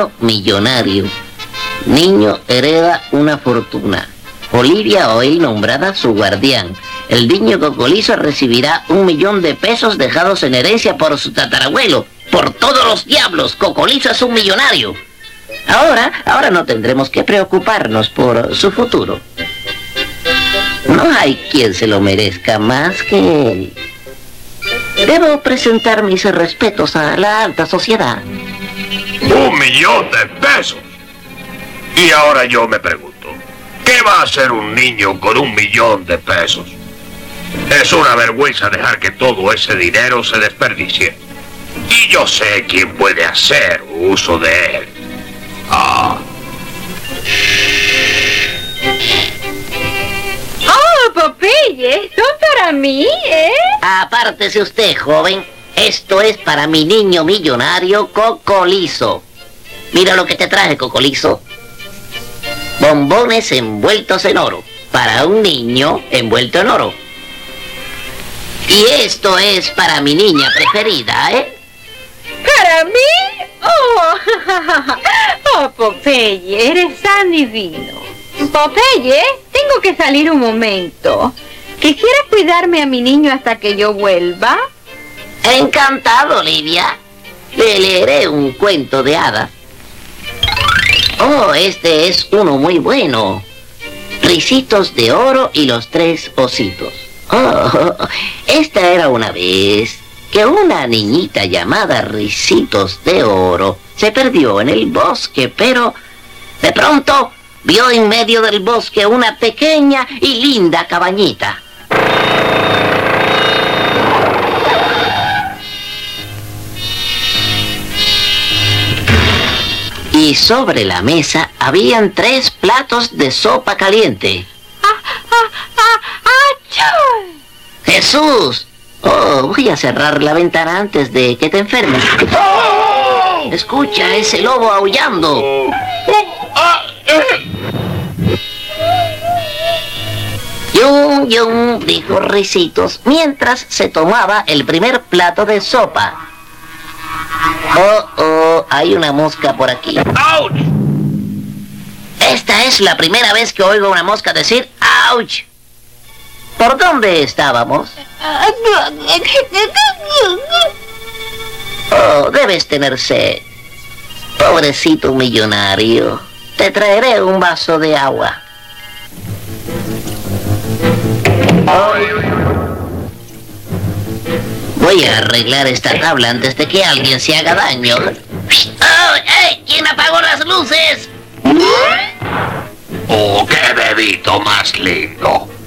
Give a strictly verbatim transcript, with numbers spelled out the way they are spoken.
niño millonario. Niño hereda una fortuna. Olivia hoy nombrada su guardián. El niño Cocolizo recibirá un millón de pesos dejados en herencia por su tatarabuelo. Por todos los diablos, Cocolizo es un millonario. Ahora, ahora no tendremos que preocuparnos por su futuro. No hay quien se lo merezca más que él. Debo presentar mis respetos a la alta sociedad. ¡Un millón de pesos! Y ahora yo me pregunto, ¿qué va a hacer un niño con un millón de pesos? Es una vergüenza dejar que todo ese dinero se desperdicie. Y yo sé quién puede hacer uso de él. Ah. ¡Oh, Popeye! ¿Son para mí, eh? Apártese usted, joven. Esto es para mi niño millonario Cocolizo. Mira lo que te traje, Cocolizo. Bombones envueltos en oro. Para un niño envuelto en oro. Y esto es para mi niña preferida, ¿eh? ¿Para mí? ¡Oh! ¡Oh, Popeye! Eres tan divino. Popeye, tengo que salir un momento. ¿Quisieras cuidarme a mi niño hasta que yo vuelva? Encantado, Olivia. Le leeré un cuento de hadas. Oh, este es uno muy bueno. Ricitos de oro y los tres ositos. Oh, esta era una vez que una niñita llamada Ricitos de Oro se perdió en el bosque, pero de pronto vio en medio del bosque una pequeña y linda cabañita. Y sobre la mesa habían tres platos de sopa caliente. ¡Ah, ah, ah, ah, ¡Jesús! Oh, voy a cerrar la ventana antes de que te enfermes. Escucha ese lobo aullando. Yum, yum, dijo Ricitos mientras se tomaba el primer plato de sopa. Oh, oh, hay una mosca por aquí. ¡Auch! Esta es la primera vez que oigo a una mosca decir ¡ouch! ¿Por dónde estábamos? Oh, debes tener sed. Pobrecito millonario. Te traeré un vaso de agua. Voy a arreglar esta tabla antes de que alguien se haga daño. ¡Oh, hey! ¿Quién apagó las luces? ¡Oh, qué bebito más lindo!